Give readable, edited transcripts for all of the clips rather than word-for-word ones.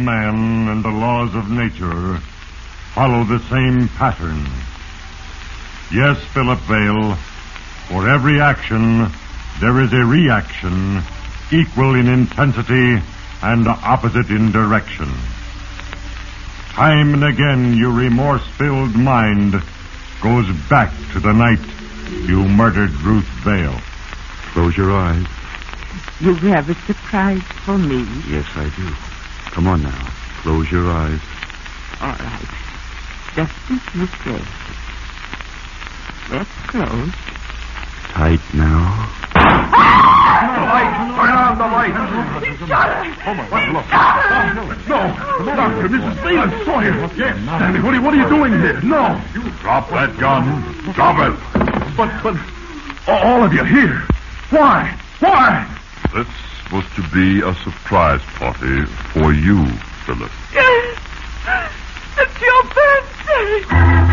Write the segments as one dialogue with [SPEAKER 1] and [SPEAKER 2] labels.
[SPEAKER 1] man and the laws of nature follow the same pattern. Yes, Philip Vale, for every action, there is a reaction equal in intensity and opposite in direction. Time and again, your remorse-filled mind goes back to the night you murdered Ruth Vale.
[SPEAKER 2] Close your eyes.
[SPEAKER 3] You have a surprise for me.
[SPEAKER 2] Yes, I do. Come on now. Close your eyes.
[SPEAKER 3] All right. Just as you say. Let's close.
[SPEAKER 2] Tight now.
[SPEAKER 4] The light! Turn on the light! No! Doctor, Mrs. Vale, Sawyer! Yes. Stanley, what are you doing here? No!
[SPEAKER 1] Drop that gun. Drop it.
[SPEAKER 4] But, all of you here. Why? Why?
[SPEAKER 1] This was to be a surprise party for you, Philip.
[SPEAKER 3] It's your birthday!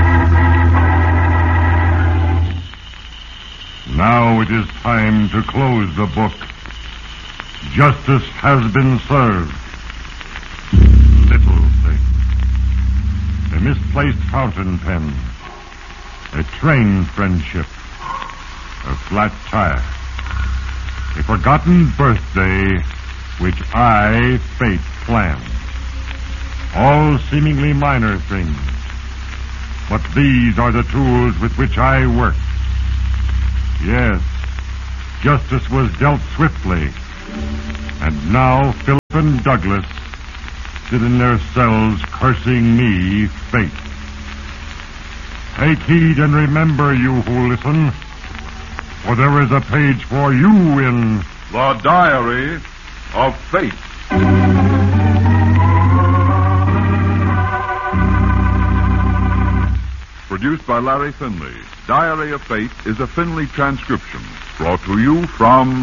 [SPEAKER 1] Now it is time to close the book. Justice has been served. Little things. A misplaced fountain pen. A train friendship. A flat tire. A forgotten birthday which I, fate, planned. All seemingly minor things. But these are the tools with which I work. Yes, justice was dealt swiftly. And now Philip and Douglas sit in their cells cursing me, fate. Take heed and remember, you who listen, for there is a page for you in
[SPEAKER 4] The Diary of Fate. Produced by Larry Finley, Diary of Fate is a Finley transcription brought to you from